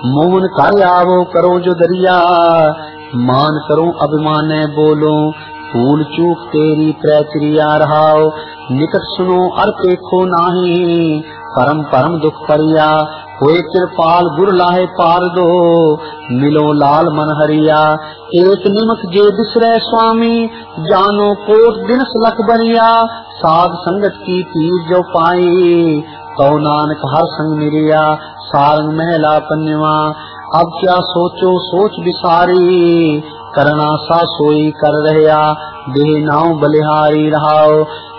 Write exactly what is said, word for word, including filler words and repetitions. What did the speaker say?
मोहन कर आवो करो जो दरिया, मान करो अभिमाने बोलो, भूल चूक तेरी प्रक्रिया रहाओ। निकट सुनो अर देखो नाही, परम परम दुख परिया, होए कृपाल गुर लाहे पार दो, मिलो लाल मन हरिया। एक निमक जे बिसरे स्वामी, जानो कोट दिन लख बरिया, साध संगत की पीर जो पाई, तो नानक हर संग मिरिया। सारंग महला पन्नवा, अब क्या सोचो सोच विसारी, करना सा सोई कर रहया, देह नाव बलिहारी रहाओ।